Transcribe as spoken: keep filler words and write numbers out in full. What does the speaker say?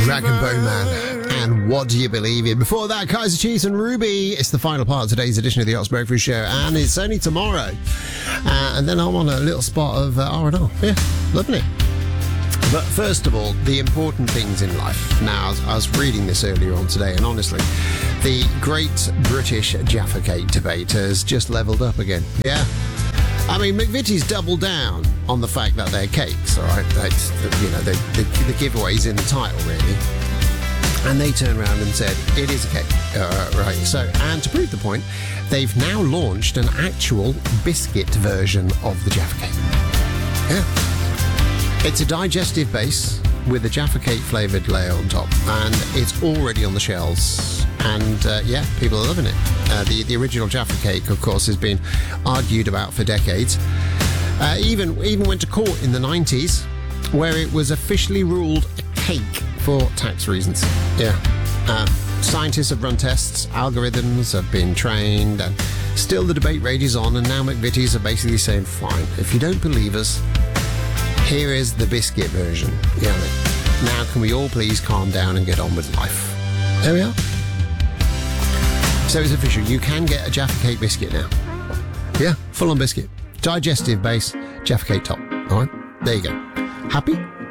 Rag and Bone Man. And what do you believe in? Before that, Kaiser Chiefs and Ruby. It's the final part of today's edition of the Ox Breakfast Show, and it's only tomorrow. Uh, and then I'm on a little spot of uh, R and R. Yeah, loving it. But first of all, the important things in life. Now, I was reading this earlier on today, and honestly, the Great British Jaffa Cake debate has just levelled up again. Yeah. I mean, McVitie's doubled down on the fact that they're cakes, all right? That's, you know, the, the, the giveaway's in the title, really. And they turned around and said, it is a cake. Uh, right, so, and to prove the point, they've now launched an actual biscuit version of the Jaffa Cake. Yeah. It's a digestive base with a Jaffa Cake flavoured layer on top, and it's already on the shelves. And uh, yeah, people are loving it. Uh, the, the original Jaffa Cake, of course, has been argued about for decades. Uh, even, even went to court in the nineties, where it was officially ruled a cake for tax reasons. Yeah. Um, scientists have run tests, algorithms have been trained, and still the debate rages on, and now McVitie's are basically saying, fine, if you don't believe us, here is the biscuit version. Yeah. Now can we all please calm down and get on with life? There we are. So it's official, you can get a Jaffa Cake biscuit now. Yeah, full-on biscuit. Digestive base, Jaffa Cake top. All right, there you go. Happy?